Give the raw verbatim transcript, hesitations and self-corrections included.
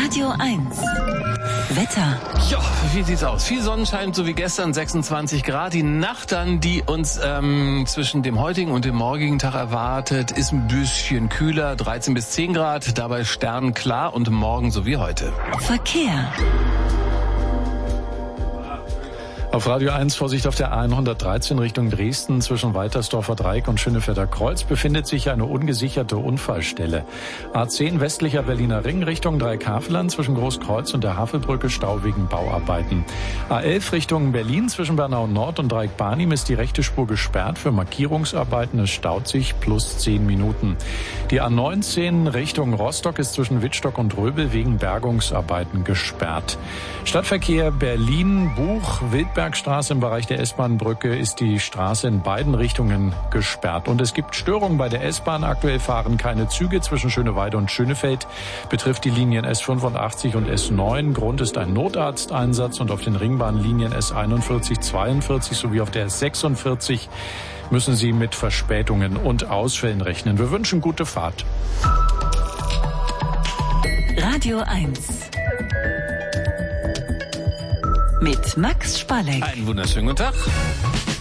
Radio eins. Wetter. Ja, wie sieht's aus? Viel Sonnenschein, so wie gestern, sechsundzwanzig Grad. Die Nacht dann, die uns ähm, zwischen dem heutigen und dem morgigen Tag erwartet, ist ein bisschen kühler, dreizehn bis zehn Grad. Dabei sternklar und morgen so wie heute. Verkehr. Auf Radio eins Vorsicht auf der A hundertdreizehn Richtung Dresden zwischen Waltersdorfer Dreieck und Schönefelder Kreuz befindet sich eine ungesicherte Unfallstelle. A zehn westlicher Berliner Ring Richtung Dreieckhaveland zwischen Großkreuz und der Havelbrücke Stau wegen Bauarbeiten. A elf Richtung Berlin zwischen Bernau Nord und Dreieck Barnim ist die rechte Spur gesperrt für Markierungsarbeiten. Es staut sich plus zehn Minuten. Die A neunzehn Richtung Rostock ist zwischen Wittstock und Röbel wegen Bergungsarbeiten gesperrt. Stadtverkehr Berlin-Buch, Wildberg Straße im Bereich der S-Bahn-Brücke ist die Straße in beiden Richtungen gesperrt. Und es gibt Störungen bei der S-Bahn. Aktuell fahren keine Züge zwischen Schöneweide und Schönefeld. Betrifft die Linien S fünfundachtzig und S neun. Grund ist ein Notarzteinsatz. Und auf den Ringbahnlinien S einundvierzig, zweiundvierzig sowie auf der S sechsundvierzig müssen Sie mit Verspätungen und Ausfällen rechnen. Wir wünschen gute Fahrt. Radio eins. Mit Max Spalleck. Einen wunderschönen guten Tag.